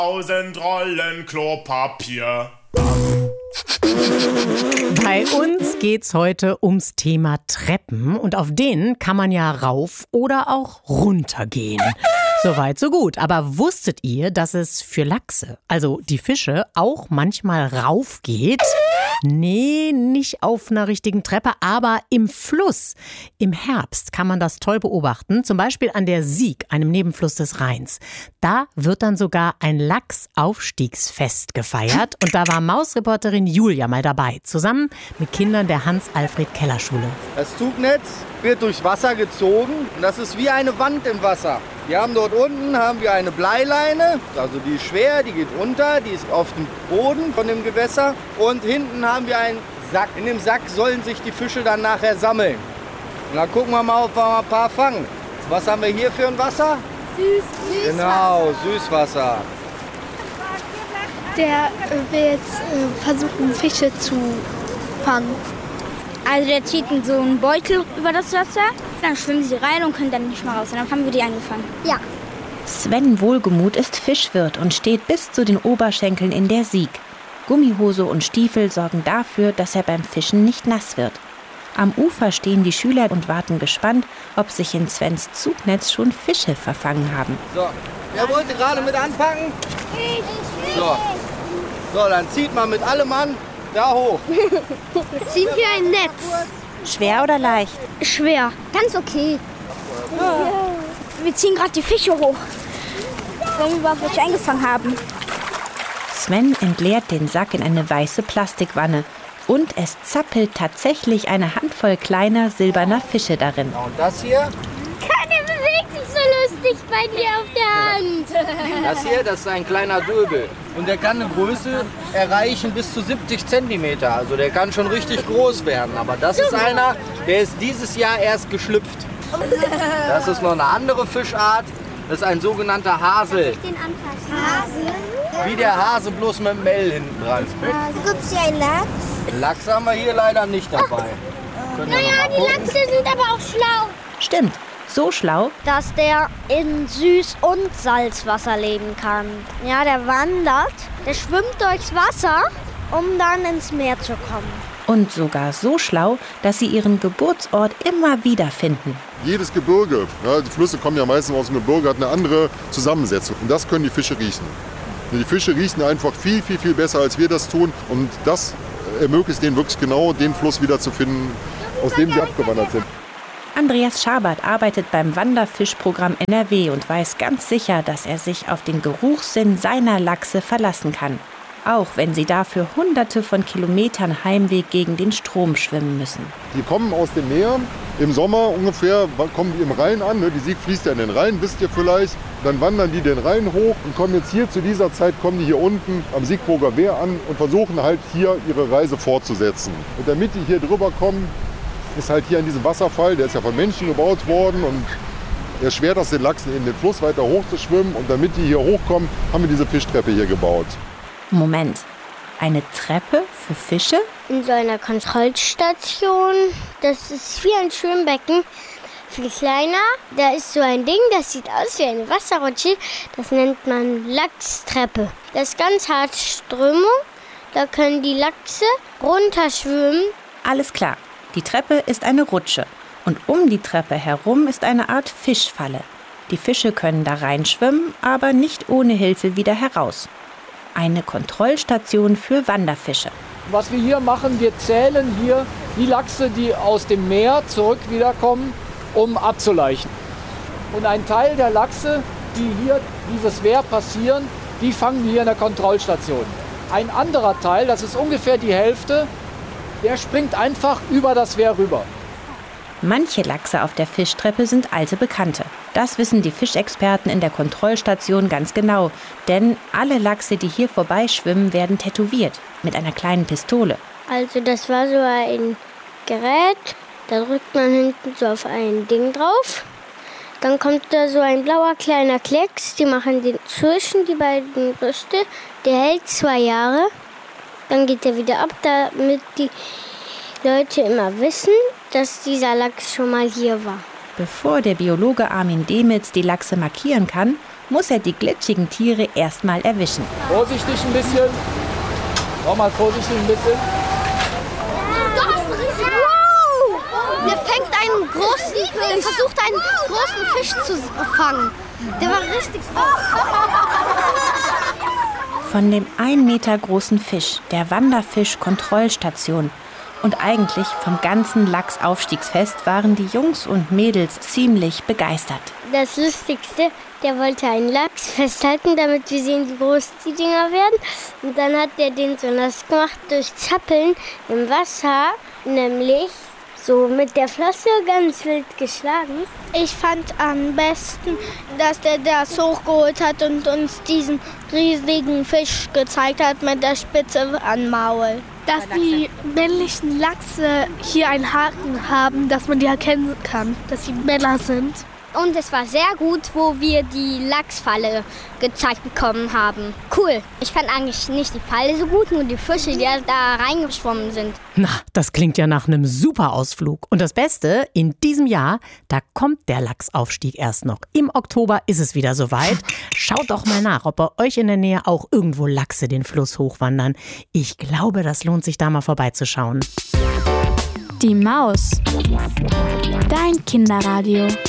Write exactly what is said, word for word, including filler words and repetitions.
Tausend Rollen Klopapier. Bei uns geht's heute ums Thema Treppen und auf denen kann man ja rauf oder auch runter gehen. Soweit, so gut. Aber wusstet ihr, dass es für Lachse, also die Fische, auch manchmal rauf geht? Nee, nicht auf einer richtigen Treppe, aber im Fluss. Im Herbst kann man das toll beobachten, zum Beispiel an der Sieg, einem Nebenfluss des Rheins. Da wird dann sogar ein Lachsaufstiegsfest gefeiert und da war Mausreporterin Julia mal dabei, zusammen mit Kindern der Hans-Alfred-Keller-Schule. Das Zugnetz wird durchs Wasser gezogen und das ist wie eine Wand im Wasser. Wir haben dort unten haben wir eine Bleileine, also die ist schwer, die geht runter, die ist auf dem Boden von dem Gewässer. Und hinten haben wir einen Sack. In dem Sack sollen sich die Fische dann nachher sammeln. Und dann gucken wir mal, ob wir mal ein paar fangen. Was haben wir hier für ein Wasser? Süß, Süßwasser. Genau, Süßwasser. Der will jetzt äh, versuchen, Fische zu fangen. Also der zieht so einen Beutel über das Wasser, dann schwimmen sie rein und können dann nicht mehr raus. Und dann haben wir die angefangen. Ja. Sven Wohlgemuth ist Fischwirt und steht bis zu den Oberschenkeln in der Sieg. Gummihose und Stiefel sorgen dafür, dass er beim Fischen nicht nass wird. Am Ufer stehen die Schüler und warten gespannt, ob sich in Svens Zugnetz schon Fische verfangen haben. So, wer wollte gerade mit anpacken? Ich, ich, So. So, dann zieht man mit allem an, da hoch. Ziehen wir ein Netz. Schwer oder leicht? Schwer. Ganz okay. Wir ziehen gerade die Fische hoch, wenn wir überhaupt welche eingefangen haben. Sven entleert den Sack in eine weiße Plastikwanne und es zappelt tatsächlich eine Handvoll kleiner silberner Fische darin. Und das hier? Keiner bewegt sich so lustig bei dir auf der Hand. Das hier, das ist ein kleiner Döbel. Und der kann eine Größe erreichen bis zu siebzig Zentimeter. Also der kann schon richtig groß werden. Aber das ist einer, der ist dieses Jahr erst geschlüpft. Das ist noch eine andere Fischart. Das ist ein sogenannter Hasel. Den anfassen. Hase? Wie der Hase, bloß mit dem L hinten dran. Gibt es hier einen Lachs? Lachs haben wir hier leider nicht dabei. Können wir Naja, noch mal die gucken? Lachse sind aber auch schlau. Stimmt, so schlau, Dass der in Süß- und Salzwasser leben kann. Ja, der wandert, der schwimmt durchs Wasser, um dann ins Meer zu kommen. und sogar so schlau, dass sie ihren Geburtsort immer wieder finden. Jedes Gebirge, ja, die Flüsse kommen ja meistens aus dem Gebirge, hat eine andere Zusammensetzung. Und das können die Fische riechen. Die Fische riechen einfach viel, viel, viel besser, als wir das tun. Und das ermöglicht denen wirklich genau den Fluss wiederzufinden, aus dem sie abgewandert sind. Andreas Schabert arbeitet beim Wanderfischprogramm N R W und weiß ganz sicher, dass er sich auf den Geruchssinn seiner Lachse verlassen kann. Auch wenn sie dafür hunderte von Kilometern Heimweg gegen den Strom schwimmen müssen. Die kommen aus dem Meer, im Sommer ungefähr kommen die im Rhein an. Ne? Die Sieg fließt ja in den Rhein, wisst ihr vielleicht. Dann wandern die den Rhein hoch und kommen jetzt hier zu dieser Zeit, kommen die hier unten am Siegburger Wehr an und versuchen halt hier ihre Reise fortzusetzen. Und damit die hier drüber kommen, ist halt hier an diesem Wasserfall, der ist ja von Menschen gebaut worden und erschwert das den Lachsen in den Fluss weiter hoch zu schwimmen. Und damit die hier hochkommen, haben wir diese Fischtreppe hier gebaut. Moment, eine Treppe für Fische? In so einer Kontrollstation. Das ist wie ein Schwimmbecken, viel kleiner. Da ist so ein Ding, das sieht aus wie eine Wasserrutsche. Das nennt man Lachstreppe. Das ist ganz hart Strömung. Da können die Lachse runterschwimmen. Alles klar, die Treppe ist eine Rutsche. Und um die Treppe herum ist eine Art Fischfalle. Die Fische können da reinschwimmen, aber nicht ohne Hilfe wieder heraus. Eine Kontrollstation für Wanderfische. Was wir hier machen, wir zählen hier die Lachse, die aus dem Meer zurück wiederkommen, um abzuleichen. Und ein Teil der Lachse, die hier dieses Wehr passieren, die fangen wir hier in der Kontrollstation. Ein anderer Teil, das ist ungefähr die Hälfte, der springt einfach über das Wehr rüber. Manche Lachse auf der Fischtreppe sind alte Bekannte. Das wissen die Fischexperten in der Kontrollstation ganz genau. Denn alle Lachse, die hier vorbeischwimmen, werden tätowiert mit einer kleinen Pistole. Also das war so ein Gerät, da drückt man hinten so auf ein Ding drauf. Dann kommt da so ein blauer kleiner Klecks, die machen den zwischen die beiden Brüste. Der hält zwei Jahre, dann geht er wieder ab, damit die Leute immer wissen, dass dieser Lachs schon mal hier war. Bevor der Biologe Armin Demitz die Lachse markieren kann, muss er die glitschigen Tiere erstmal erwischen. Vorsichtig ein bisschen. Nochmal vorsichtig ein bisschen. Wow! Der fängt einen großen, der versucht einen großen Fisch zu fangen. Der war richtig groß. Von dem ein Meter großen Fisch, der Wanderfisch-Kontrollstation und eigentlich vom ganzen Lachsaufstiegsfest waren die Jungs und Mädels ziemlich begeistert. Das Lustigste, der wollte einen Lachs festhalten, damit wir sehen, wie groß die Dinger werden. Und dann hat der den so nass gemacht durch Zappeln im Wasser, nämlich so mit der Flosse ganz wild geschlagen. Ich fand am besten, dass der das hochgeholt hat und uns diesen riesigen Fisch gezeigt hat mit der Spitze am Maul. Dass die männlichen Lachse hier einen Haken haben, dass man die erkennen kann, dass sie Männer sind. Und es war sehr gut, wo wir die Lachsfalle gezeigt bekommen haben. Cool. Ich fand eigentlich nicht die Falle so gut, nur die Fische, die da reingeschwommen sind. Na, das klingt ja nach einem super Ausflug. Und das Beste, in diesem Jahr, da kommt der Lachsaufstieg erst noch. Im Oktober ist es wieder soweit. Schaut doch mal nach, ob bei euch in der Nähe auch irgendwo Lachse den Fluss hochwandern. Ich glaube, das lohnt sich da mal vorbeizuschauen. Die Maus. Dein Kinderradio.